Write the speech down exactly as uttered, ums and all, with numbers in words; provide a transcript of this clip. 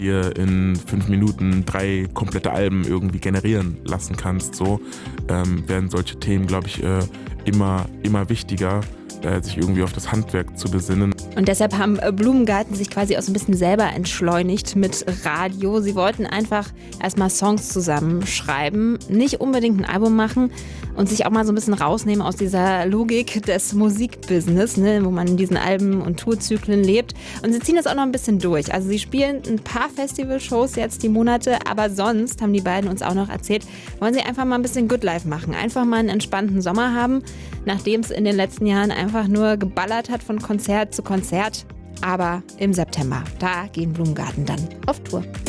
dir in fünf Minuten drei komplette Alben irgendwie generieren lassen kannst, so ähm, werden solche Themen, glaube ich, äh, immer, immer wichtiger, äh, sich irgendwie auf das Handwerk zu besinnen. Und deshalb haben Blumengarten sich quasi auch so ein bisschen selber entschleunigt mit Radio. Sie wollten einfach erstmal Songs zusammenschreiben, nicht unbedingt ein Album machen und sich auch mal so ein bisschen rausnehmen aus dieser Logik des Musikbusiness, ne, wo man in diesen Alben und Tourzyklen lebt. Und sie ziehen das auch noch ein bisschen durch. Also sie spielen ein paar Festivalshows jetzt die Monate, aber sonst, haben die beiden uns auch noch erzählt, wollen sie einfach mal ein bisschen Good Life machen. Einfach mal einen entspannten Sommer haben, nachdem es in den letzten Jahren einfach nur geballert hat von Konzert zu Konzert. Aber im September, da gehen Blumengarten dann auf Tour.